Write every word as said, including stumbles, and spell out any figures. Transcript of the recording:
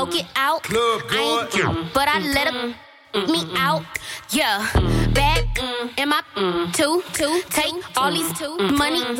poke it out. I ain't cute, but I let him me out. Yeah, back in my two, two, take all these two money.